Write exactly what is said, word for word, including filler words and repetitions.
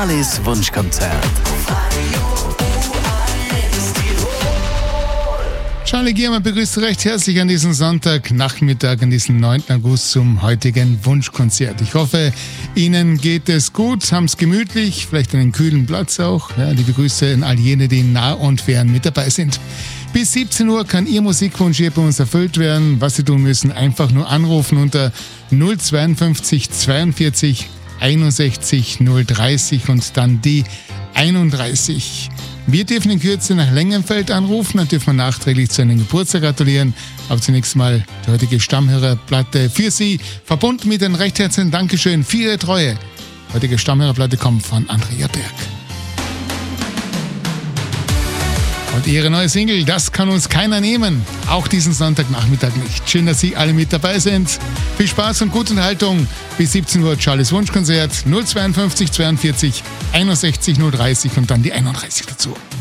Charlies Wunschkonzert. Charlie Giermann begrüßt recht herzlich an diesem Sonntagnachmittag, an diesem neunten August zum heutigen Wunschkonzert. Ich hoffe, Ihnen geht es gut, haben es gemütlich, vielleicht einen kühlen Platz auch. Ja, liebe Grüße an all jene, die nah und fern mit dabei sind. Bis siebzehn Uhr kann Ihr Musikwunsch hier bei uns erfüllt werden. Was Sie tun müssen, einfach nur anrufen unter null zweiundfünfzig zweiundvierzig einundsechzig null dreißig und dann die einunddreißig. Wir dürfen in Kürze nach Lengenfeld anrufen, dann dürfen wir nachträglich zu einem Geburtstag gratulieren. Aber zunächst mal die heutige Stammhörerplatte für Sie, verbunden mit einem recht herzlichen Dankeschön für Ihre Treue. Die heutige Stammhörerplatte kommt von Andrea Berg. Und Ihre neue Single, das kann uns keiner nehmen, auch diesen Sonntagnachmittag nicht. Schön, dass Sie alle mit dabei sind. Viel Spaß und gute Unterhaltung. Bis siebzehn Uhr Charlies Wunschkonzert null zweiundfünfzig zweiundvierzig einundsechzig null dreißig und dann die einunddreißig dazu.